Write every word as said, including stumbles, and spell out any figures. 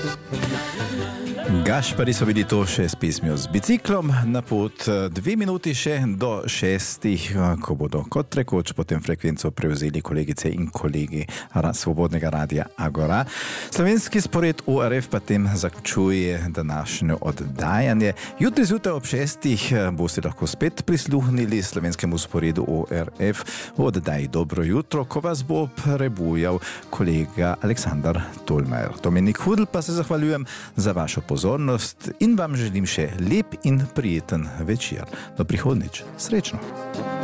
Gašpari so bili to še s pismijo z biciklom na pot dve minuti še do šestih, ko bodo kot rekoč potem frekvenco prevzeli kolegice in kolegi Svobodnega radia Agora. Slovenski spored O R F pa tem zaključuje današnje oddajanje. Jutri zjutraj ob šestih boste lahko spet prisluhnili slovenskemu sporedu O R F v oddaji Dobro jutro, ko vas bo prebujal kolega Aleksandar Tolmajer. Dominik Hudl pa se zahvaljujem za vašo pozornost in vam želim še lep in prijeten večer. Do prihodnjič. Srečno!